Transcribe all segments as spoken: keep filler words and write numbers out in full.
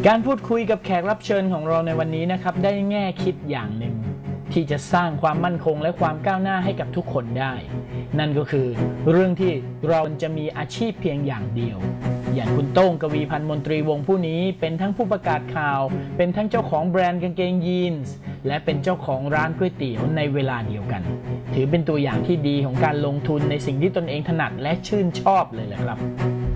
การพูดคุยกับแขกรับเชิญของเราในวันนี้นะครับได้แง่คิดอย่างหนึ่งที่จะสร้างความมั่นคงและความก้าวหน้าให้กับทุกคนได้นั่นก็คือเรื่องที่เราจะมีอาชีพเพียงอย่างเดียวอย่างคุณโต้งกวีพันธ์มนตรีวงศ์ผู้นี้เป็นทั้งผู้ประกาศข่าวเป็นทั้งเจ้าของแบรนด์กางเกงยีนส์และเป็นเจ้าของร้านก๋วยเตี๋ยวในเวลาเดียวกันถือเป็นตัวอย่างที่ดีของการลงทุนในสิ่งที่ตนเองถนัดและชื่นชอบเลยแหละครับ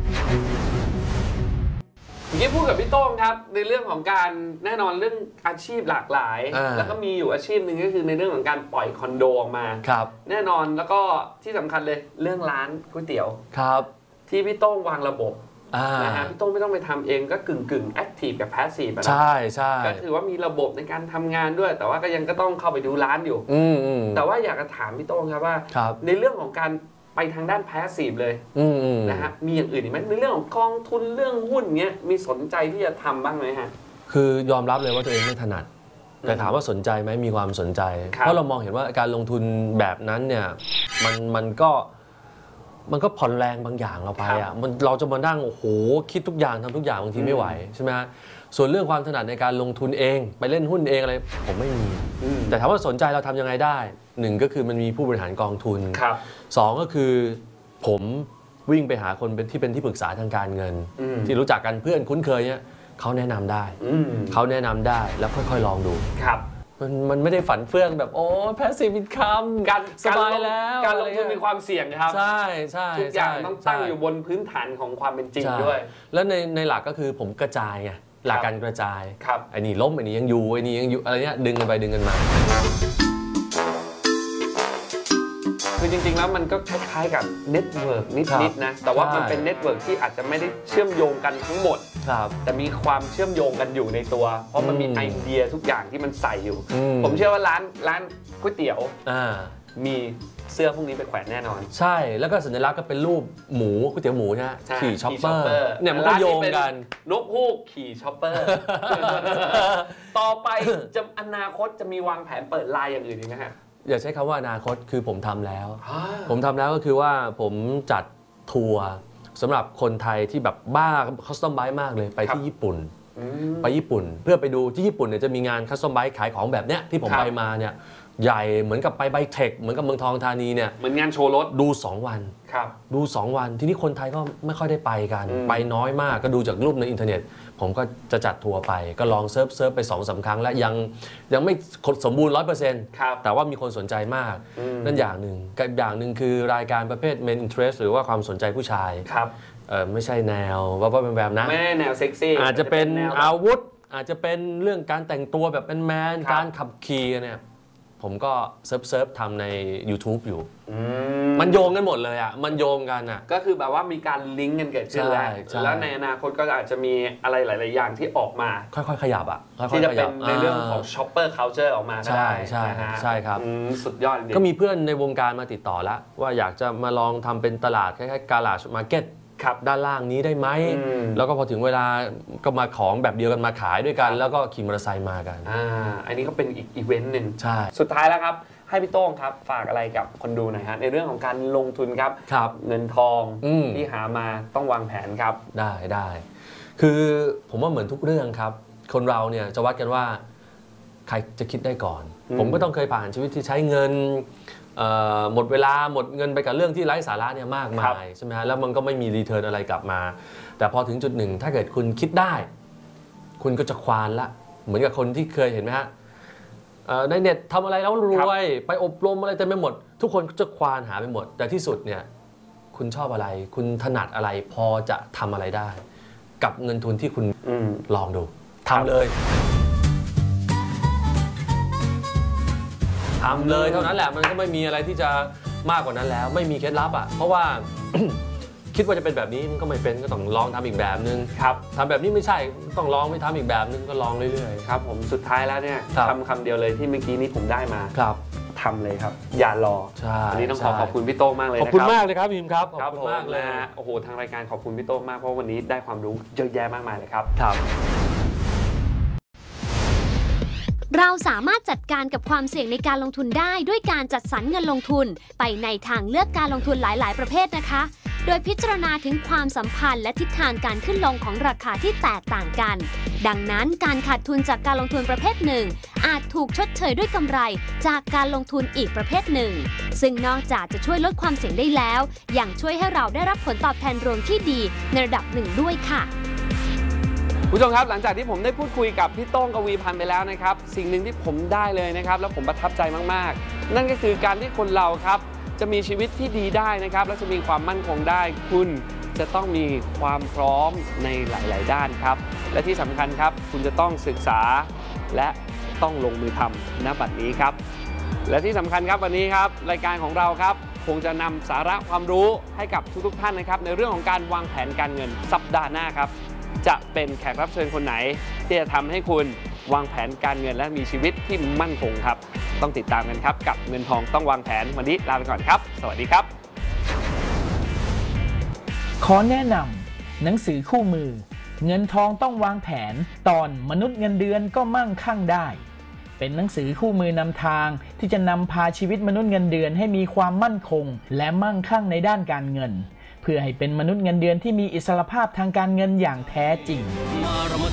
เมื่อกี้พูดกับพี่โต้งครับในเรื่องของการแน่นอนเรื่องอาชีพหลากหลายแล้วก็มีอยู่อาชีพหนึ่งก็คือในเรื่องของการปล่อยคอนโดออกมาครับแน่นอนแล้วก็ที่สำคัญเลยเรื่องร้านก๋วยเตี๋ยวครับที่พี่โต้งวางระบบนะฮะพี่โต้งไม่ต้องไปทำเองก็กึ่งกึ่งแอคทีฟกับแพสซีฟนะใช่ใช่ก็คือว่ามีระบบในการทำงานด้วยแต่ว่าก็ยังก็ต้องเข้าไปดูร้านอยู่แต่ว่าอยากจะถามพี่โต้งครับว่าในเรื่องของการไปทางด้านแพสซีฟเลยนะฮะมีอย่างอื่นอีกไหมในเรื่องของกองทุนเรื่องหุ้นเงี้ยมีสนใจที่จะทำบ้างไหมฮะคือยอมรับเลยว่าตัวเองไม่ถนัดแต่ถามว่าสนใจไหมมีความสนใจเพราะเรามองเห็นว่าการลงทุนแบบนั้นเนี่ยมันมันก็มันก็ผ่อนแรงบางอย่างเราไปอ่ะมันเราจะมานั่งโอ้โหคิดทุกอย่างทำทุกอย่างบางทีไม่ไหวใช่ไหมฮะส่วนเรื่องความถนัดในการลงทุนเองไปเล่นหุ้นเองอะไรผมไม่มีแต่ถามว่าสนใจเราทำยังไงได้หนึ่งก็คือมันมีผู้บริหารกองทุนสองก็คือผมวิ่งไปหาคนเป็นที่เป็นที่ปรึกษาทางการเงินที่รู้จักกันเพื่อนคุ้นเคยเนี่ยเขาแนะนำได้เขาแนะนำได้แล้วค่อยๆลองดูมันมันไม่ได้ฝันเฟื่องแบบโอ้แพสซีฟอินคัมการสบายแล้วการลงทุนมีความเสี่ยงครับใช่ใช่ทุกอย่างต้องตั้งอยู่บนพื้นฐานของความเป็นจริงด้วยแล้วในในหลักก็คือผมกระจายไงหลักการกระจายไอ้นี่ล้มไอ้นี่ยังอยู่ไอ้นี่ยังอยู่อะไรเนี้ยดึงกันไปดึงกันมาคือจริงๆแล้วมันก็คล้ายๆกับเน็ตเวิร์กนิดๆนะแต่ว่ามันเป็นเน็ตเวิร์กที่อาจจะไม่ได้เชื่อมโยงกันทั้งหมดแต่มีความเชื่อมโยงกันอยู่ในตัวเพราะมันมีไอเดียทุกอย่างที่มันใส่อยู่ผมเชื่อว่าร้านร้านก๋วยเตี๋ยวมีเสื้อพวกนี้ไปแขวนแน่นอนใช่แล้วก็สัญลักษณ์ก็เป็นรูปหมูก๋วยเตี๋ยวหมูใช่ไหมขี่ช็อปเปอร์เนี่ยมันก็โยงกันนกฮูกขี่ช็อปเปอร์ต่อไปจะอนาคตจะมีวางแผนเปิดไลน์อย่างอื่นอีกไหมฮะอย่าใช้คำว่าอนาคตคือผมทำแล้วผมทำแล้วก็คือว่าผมจัดทัวร์สำหรับคนไทยที่แบบบ้าคัสตอมไบค์มากเลยไปที่ญี่ปุ่นไปญี่ปุ่นเพื่อไปดูที่ญี่ปุ่นเนี่ยจะมีงานคัสตอมไบค์ขายของแบบเนี้ยที่ผมไปมาเนี่ยใหญ่เหมือนกับไปไบเทคเหมือนกับเมืองทองธานีเนี่ยเหมือนงานโชว์รถดูสองวันดูสองวันทีนี้คนไทยก็ไม่ค่อยได้ไปกันไปน้อยมากก็ดูจากรูปในอินเทอร์เน็ตผมก็จะจัดทัวร์ไปก็ลองเซิร์ฟเซิร์ฟไป สองสาม ครั้งแล้วยังยังไม่สมบูรณ์ ร้อยเปอร์เซ็นต์ แต่ว่ามีคนสนใจมากนั่นอย่างหนึ่งกับอย่างหนึ่งคือรายการประเภท Men Interest หรือว่าความสนใจผู้ชายเออไม่ใช่แนวว่าว่าเป็นแบบนะไม่แนวเซ็กซี่อาจจะเป็นอาวุธอาจจะเป็นเรื่องการแต่งตัวแบบเป็นแมนการขับขี่เนี่ยผมก็เซิร์ฟเซิร์ฟทำใน YouTube อยู่มันโยงกันหมดเลยอ่ะมันโยงกันอ่ะก็คือแบบว่ามีการลิงก์กันเกิดขึ้นแล้วแล้วในอนาคตก็อาจจะมีอะไรหลายๆอย่างที่ออกมาค่อยๆขยับอ่ะที่จะเป็นในเรื่องของ shopper culture ออกมาใช่ใช่ใช่ครับสุดยอดจริงก็มีเพื่อนในวงการมาติดต่อแล้วว่าอยากจะมาลองทำเป็นตลาดคล้ายๆ garage marketด้านล่างนี้ได้ไหมแล้วก็พอถึงเวลาก็มาของแบบเดียวกันมาขายด้วยกันแล้วก็ขี่มอเตอร์ไซค์มากันอ่าอันนี้ก็เป็นอีกอีเวนต์หนึ่งใช่สุดท้ายแล้วครับให้พี่โต้งครับฝากอะไรกับคนดูหน่อยฮะในเรื่องของการลงทุนครับเงินทองที่หามาต้องวางแผนครับได้ได้คือผมว่าเหมือนทุกเรื่องครับคนเราเนี่ยจะวัดกันว่าใครจะคิดได้ก่อนผมก็ต้องเคยผ่านชีวิตที่ใช้เงินหมดเวลาหมดเงินไปกับเรื่องที่ไร้สาระเนี่ยมากมายใช่ไหมฮะแล้วมันก็ไม่มีรีเทิร์นอะไรกลับมาแต่พอถึงจุดหนึ่งถ้าเกิดคุณคิดได้คุณก็จะควานละเหมือนกับคนที่เคยเห็นไหมฮะในเน็ตทำอะไรแล้วรวยไปอบรมอะไรเต็มไปหมดทุกคนจะควานหาไปหมดแต่ที่สุดเนี่ยคุณชอบอะไรคุณถนัดอะไรพอจะทำอะไรได้กับเงินทุนที่คุณลองดูทำเลยทำเลยเท่านั้นแหละมันก็ไม่มีอะไรที่จะมากกว่านั้นแล้วไม่มีเคล็ดลับอ่ะเพราะว่า คิดว่าจะเป็นแบบนี้มันก็ไม่เป็นก็ต้องลองทำอีกแบบนึงครับทำแบบนี้ไม่ใช่ต้องลองไม่ทำอีกแบบนึงก็ลองเรื่อยๆครับผมสุดท้ายแล้วเนี่ยคำคำเดียวเลยที่เมื่อกี้นี้ผมได้มาครับทำเลยครับอย่ารออันนี้ต้องขอขอบคุณพี่โต้งมากเลยนะครับขอบคุณมากเลยครับพิมครับขอบคุณมากเลยโอ้โหทางรายการขอบคุณพี่โต้งมากเพราะวันนี้ได้ความรู้เยอะแยะมากมายเลยครับครับเราสามารถจัดการกับความเสี่ยงในการลงทุนได้ด้วยการจัดสรรเงินลงทุนไปในทางเลือกการลงทุนหลายๆประเภทนะคะโดยพิจารณาถึงความสัมพันธ์และทิศทางการขึ้นลงของราคาที่แตกต่างกันดังนั้นการขาดทุนจากการลงทุนประเภทหนึ่งอาจถูกชดเชยด้วยกำไรจากการลงทุนอีกประเภทหนึ่งซึ่งนอกจากจะช่วยลดความเสี่ยงได้แล้วยังช่วยให้เราได้รับผลตอบแทนรวมที่ดีในระดับหนึ่งด้วยค่ะผู้ชมครับหลังจากที่ผมได้พูดคุยกับพี่โต้งกวีพันธ์ไปแล้วนะครับสิ่งหนึ่งที่ผมได้เลยนะครับแล้วผมประทับใจมากๆนั่นก็คือการที่คนเราครับจะมีชีวิตที่ดีได้นะครับและจะมีความมั่นคงได้คุณจะต้องมีความพร้อมในหลายๆด้านครับและที่สำคัญครับคุณจะต้องศึกษาและต้องลงมือทำณบัดนี้ครับและที่สำคัญครับวันนี้ครับรายการของเราครับคงจะนำสาระความรู้ให้กับทุกๆท่านนะครับในเรื่องของการวางแผนการเงินสัปดาห์หน้าครับจะเป็นแขกรับเชิญคนไหนที่จะทำให้คุณวางแผนการเงินและมีชีวิตที่มั่นคงครับต้องติดตามกันครับกับเงินทองต้องวางแผนวันนี้ลาไปก่อนครับสวัสดีครับขอแนะนำหนังสือคู่มือเงินทองต้องวางแผนตอนมนุษย์เงินเดือนก็มั่งคั่งได้เป็นหนังสือคู่มือนำทางที่จะนำพาชีวิตมนุษย์เงินเดือนให้มีความมั่นคงและมั่งคั่งในด้านการเงินเพื่อให้เป็นมนุษย์เงินเดือนที่มีอิสรภาพทางการเงินอย่างแท้จริง